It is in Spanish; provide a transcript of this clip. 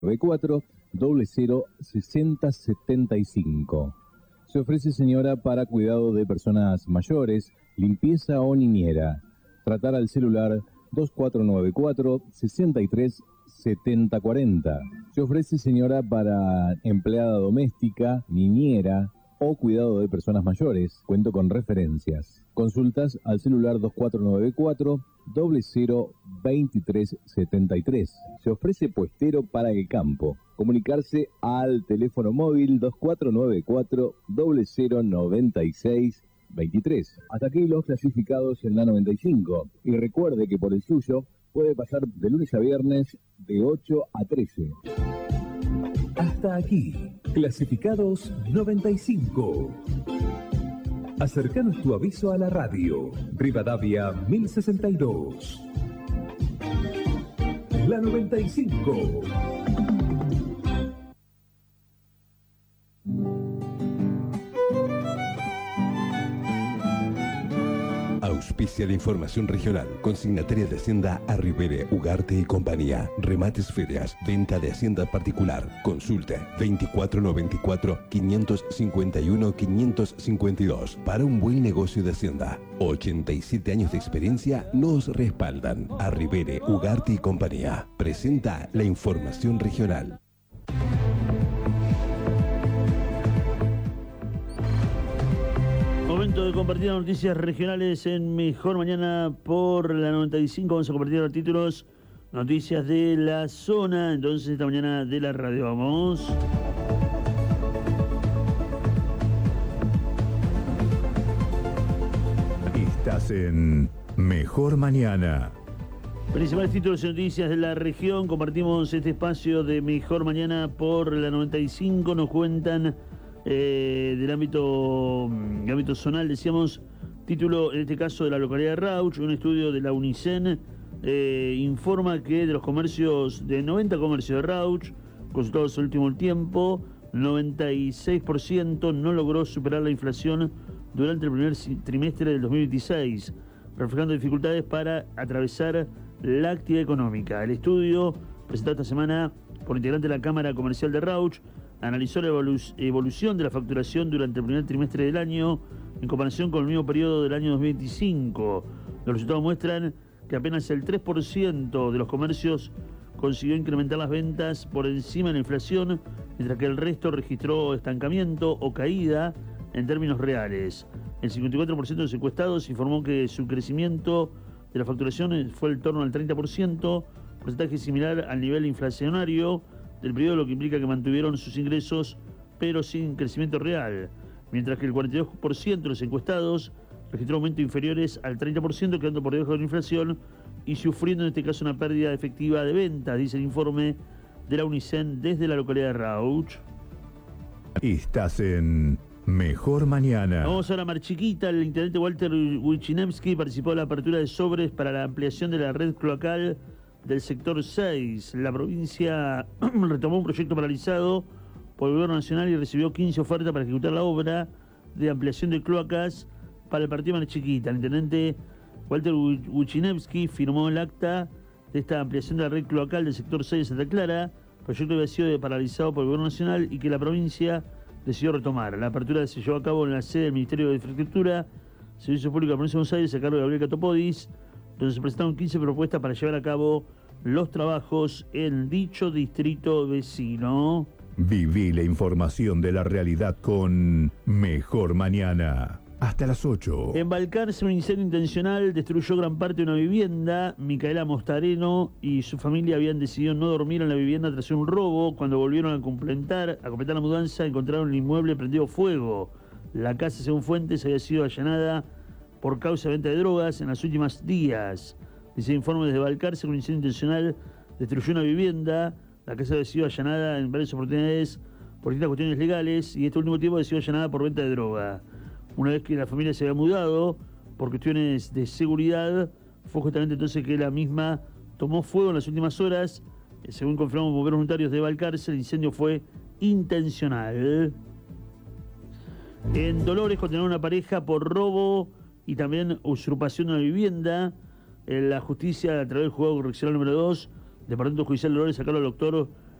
94 00 60 75. Se ofrece, señora, para cuidado de personas mayores, limpieza o niñera. Tratar al celular 2494 63 70 40. Se ofrece, señora, para empleada doméstica, niñera o cuidado de personas mayores. Cuento con referencias. Consultas al celular 2494 00 23 73. Se ofrece puestero para el campo. Comunicarse al teléfono móvil 2494 00 96 23. Hasta aquí los clasificados en la 95. Y recuerde que por el suyo puede pasar de lunes a viernes de 8 a 13. Hasta aquí, clasificados 95. Acercanos tu aviso a la radio. Rivadavia 1062. La 95. Auspicia la información regional. Consignataria de Hacienda Arribere, Ugarte y compañía. Remates ferias. Venta de Hacienda particular. Consulte 2494 551 552. Para un buen negocio de Hacienda. 87 años de experiencia nos respaldan. Arribere, Ugarte y compañía. Presenta la información regional. Momento de compartir noticias regionales en Mejor Mañana por la 95. Vamos a compartir los títulos, noticias de la zona. Entonces, esta mañana de la radio, vamos. Estás en Mejor Mañana. Principales títulos y noticias de la región. Compartimos este espacio de Mejor Mañana por la 95. Nos cuentan del ámbito zonal, decíamos, título en este caso de la localidad de Rauch. Un estudio de la UNICEN informa que de los comercios, de 90 comercios de Rauch consultados en el último tiempo, 96% no logró superar la inflación durante el primer trimestre del 2026, reflejando dificultades para atravesar la actividad económica. El estudio, presentado esta semana por integrante de la Cámara Comercial de Rauch, analizó la evolución de la facturación durante el primer trimestre del año en comparación con el mismo periodo del año 2025. Los resultados muestran que apenas el 3% de los comercios consiguió incrementar las ventas por encima de la inflación, mientras que el resto registró estancamiento o caída en términos reales. El 54% de los encuestados informó que su crecimiento de la facturación fue en torno al 30%, porcentaje similar al nivel inflacionario del periodo, lo que implica que mantuvieron sus ingresos pero sin crecimiento real, mientras que el 42% de los encuestados registró aumentos inferiores al 30%, quedando por debajo de la inflación y sufriendo en este caso una pérdida efectiva de ventas, dice el informe de la UNICEN desde la localidad de Rauch. Estás en Mejor Mañana. Vamos ahora a Mar Chiquita. El intendente Walter Wichinemski participó de la apertura de sobres para la ampliación de la red cloacal del sector 6. La provincia retomó un proyecto paralizado por el gobierno nacional y recibió 15 ofertas para ejecutar la obra de ampliación de cloacas para el partido Mar Chiquita. El intendente Walter Wichinemski firmó el acta de esta ampliación de la red cloacal del sector 6 de Santa Clara, proyecto que había sido paralizado por el gobierno nacional y que la provincia decidió retomar. La apertura se llevó a cabo en la sede del Ministerio de Infraestructura, Servicios Públicos de la Provincia de Buenos Aires, a cargo de Gabriel Catopodis, donde se presentaron 15 propuestas para llevar a cabo los trabajos en dicho distrito vecino. Viví la información de la realidad con Mejor Mañana. Hasta las 8. En Balcarce, un incendio intencional destruyó gran parte de una vivienda. Micaela Mostareno y su familia habían decidido no dormir en la vivienda tras un robo. Cuando volvieron a completar la mudanza, encontraron el inmueble prendido fuego. La casa, según fuentes, había sido allanada por causa de venta de drogas en los últimos días. Dice el informe desde Balcarce, un incendio intencional destruyó una vivienda. La casa había sido allanada en varias oportunidades por distintas cuestiones legales y este último tiempo había sido allanada por venta de droga. Una vez que la familia se había mudado por cuestiones de seguridad, fue justamente entonces que la misma tomó fuego en las últimas horas. Según confirmamos bomberos voluntarios de Balcarce, el incendio fue intencional. En Dolores condenaron a una pareja por robo y también usurpación de una vivienda. La justicia, a través del juzgado correccional número 2, Departamento Judicial de Dolores, a cargo del doctor